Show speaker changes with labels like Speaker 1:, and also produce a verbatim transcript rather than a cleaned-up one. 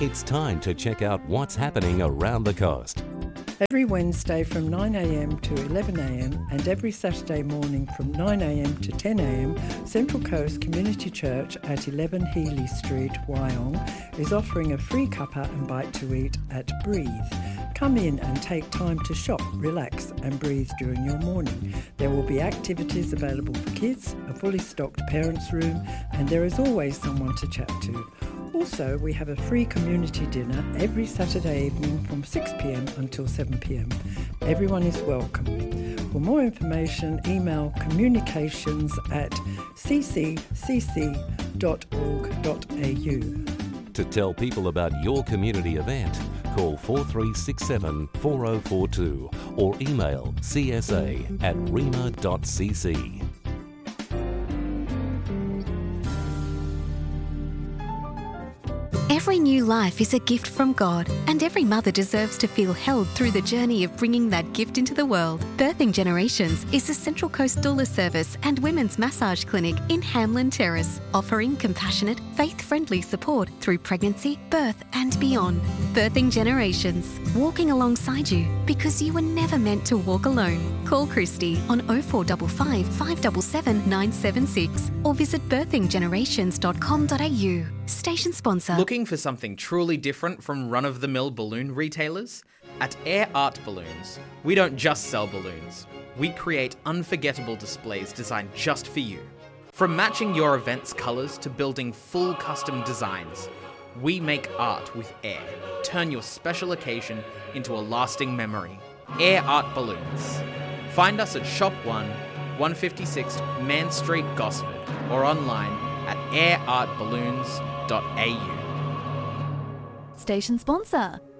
Speaker 1: It's time to check out what's happening around the coast.
Speaker 2: Every Wednesday from nine a m to eleven a m and every Saturday morning from nine a m to ten a m, Central Coast Community Church at eleven Healy Street, Wyong, is offering a free cuppa and bite to eat at Breathe. Come in and take time to shop, relax and breathe during your morning. There will be activities available for kids, a fully stocked parents' room, and there is always someone to chat to. Also, we have a free community dinner every Saturday evening from six p m until seven p m. Everyone is welcome. For more information, email communications at c c c c dot org dot a u.
Speaker 1: To tell people about your community event, call four three six seven, four oh four two or email c s a at rema dot c c.
Speaker 3: Every new life is a gift from God, and every mother deserves to feel held through the journey of bringing that gift into the world. Birthing Generations is a Central Coast doula service and women's massage clinic in Hamlin Terrace, offering compassionate, faith-friendly support through pregnancy, birth and beyond. Birthing Generations, walking alongside you because you were never meant to walk alone. Call Christy on oh four five five, five seven seven, nine seven six or visit birthing generations dot com dot a u. Station sponsor.
Speaker 4: Looking for something truly different from run-of-the-mill balloon retailers? At Air Art Balloons, we don't just sell balloons. We create unforgettable displays designed just for you. From matching your event's colours to building full custom designs, we make art with air. Turn your special occasion into a lasting memory. Air Art Balloons. Find us at Shop one, one fifty-six Man Street, Gosford, or online at air art balloons dot a u.
Speaker 5: Station sponsor.